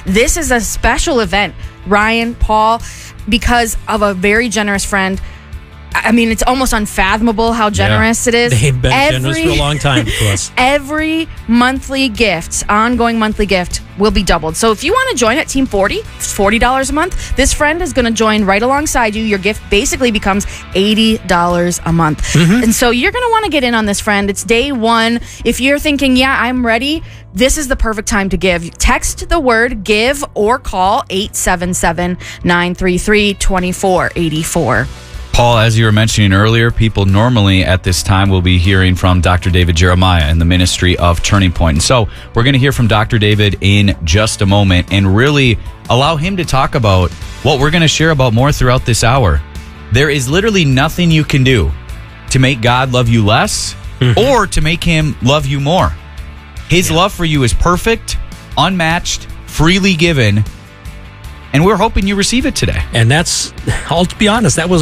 This is a special event, Ryan, Paul, because of a very generous friend. I mean, it's almost unfathomable how generous it is. They've been generous for a long time to us. Every monthly gift, ongoing monthly gift, will be doubled. So if you want to join at Team 40, it's $40 a month. This friend is going to join right alongside you. Your gift basically becomes $80 a month. Mm-hmm. And so you're going to want to get in on this, friend. It's day one. If you're thinking, yeah, I'm ready, this is the perfect time to give. Text the word GIVE or call 877-933-2484. Paul, as you were mentioning earlier, people normally at this time will be hearing from Dr. David Jeremiah in the ministry of Turning Point. And so we're going to hear from Dr. David in just a moment and really allow him to talk about what we're going to share about more throughout this hour. There is literally nothing you can do to make God love you less or to make him love you more. His love for you is perfect, unmatched, freely given, and we're hoping you receive it today. And that's, I'll be honest, that was